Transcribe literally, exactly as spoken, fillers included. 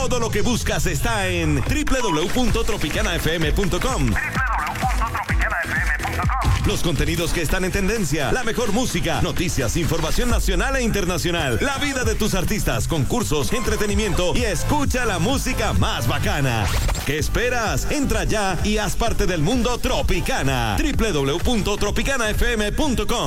Todo lo que buscas está en doble u doble u doble u punto tropicana f m punto com. doble u doble u doble u punto tropicana f m punto com. Los contenidos que están en tendencia, la mejor música, noticias, información nacional e internacional, la vida de tus artistas, concursos, entretenimiento y escucha la música más bacana. ¿Qué esperas? Entra ya y haz parte del mundo Tropicana. doble u doble u doble u punto tropicana f m punto com.